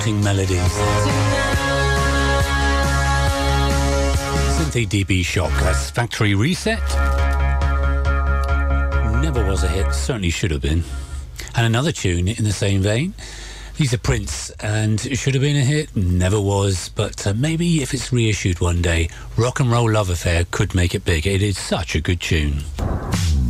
melodies. Synthie DB Shock, that's Factory Reset. Never was a hit, certainly should have been. And another tune in the same vein. These are Prince, and it should have been a hit, never was, but maybe if it's reissued one day, Rock and Roll Love Affair could make it big. It is such a good tune.